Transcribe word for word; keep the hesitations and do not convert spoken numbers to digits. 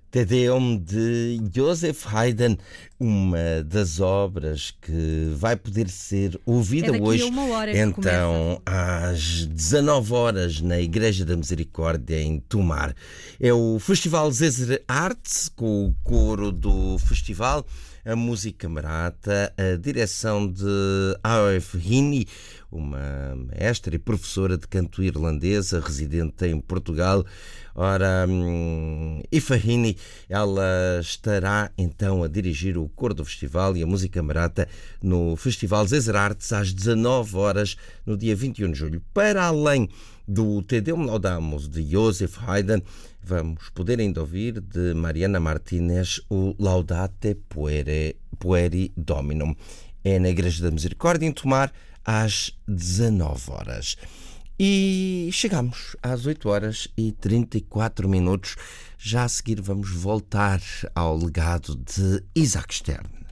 Te Deum de Joseph Haydn, uma das obras que vai poder ser ouvida É daqui hoje, a uma hora que então, às dezanove horas, na Igreja da Misericórdia, em Tomar. É o Festival Zezer Arts, com o coro do festival, a música camerata, a direção de Aoif Hini, uma mestra e professora de canto irlandesa, residente em Portugal. Ora, hum, Ifahini, ela estará então a dirigir o coro do festival e a música camerata no Festival Zezer Arts às dezanove horas, no dia vinte e um de julho. Para além do Te Deum Laudamus de Joseph Haydn, vamos poder ainda ouvir de Mariana Martínez o Laudate Pueri, Pueri Dominum. É na Igreja da Misericórdia, em Tomar, às dezanove horas. E chegamos às oito horas e trinta e quatro minutos. Já a seguir vamos voltar ao legado de Isaac Stern.